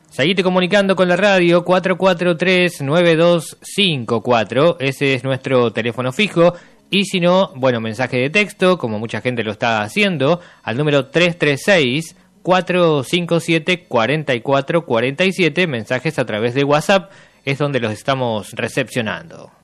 Seguite comunicando con la radio 443-9254, ese es nuestro teléfono fijo. Y si no, bueno, mensaje de texto, como mucha gente lo está haciendo, al número 336-457-4447, mensajes a través de WhatsApp, es donde los estamos recepcionando.